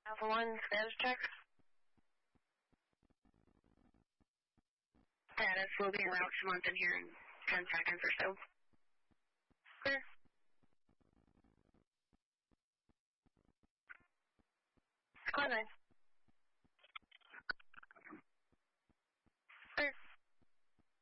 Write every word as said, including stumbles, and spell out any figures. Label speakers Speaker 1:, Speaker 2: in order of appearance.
Speaker 1: Alpha one, status check. Status will be en route to Moncton here in ten seconds or so. Clear. Squad nine.